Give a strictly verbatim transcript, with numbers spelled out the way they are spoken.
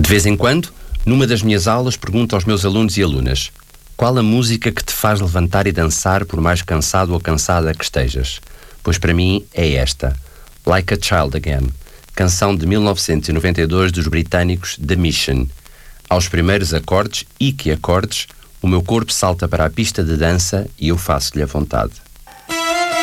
De vez em quando, numa das minhas aulas, pergunto aos meus alunos e alunas: qual a música que te faz levantar e dançar por mais cansado ou cansada que estejas? Pois para mim é esta, Like a Child Again, canção de mil novecentos e noventa e dois dos britânicos The Mission. Aos primeiros acordes, e que acordes, o meu corpo salta para a pista de dança e eu faço-lhe a vontade.